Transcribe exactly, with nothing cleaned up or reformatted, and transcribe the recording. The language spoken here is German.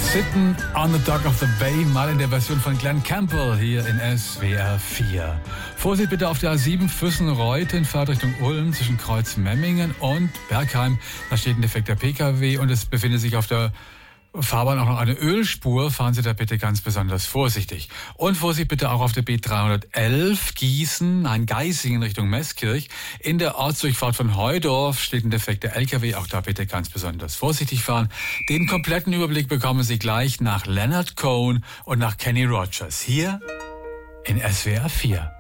Sitting on the Dock of the Bay, mal in der Version von Glenn Campbell hier in S W R vier. Vorsicht bitte auf der A sieben Füssen-Reuten, Fahrt Richtung Ulm zwischen Kreuz-Memmingen und Bergheim. Da steht ein defekter P K W und es befindet sich auf der Fahrbahn auch noch eine Ölspur. Fahren Sie da bitte ganz besonders vorsichtig. Und Vorsicht bitte auch auf der B dreihundertelf Gießen, nein, Geisingen Richtung Meßkirch. In der Ortsdurchfahrt von Heudorf steht ein defekter L K W. Auch da bitte ganz besonders vorsichtig fahren. Den kompletten Überblick bekommen Sie gleich nach Leonard Cohen und nach Kenny Rogers. Hier in S W R vier.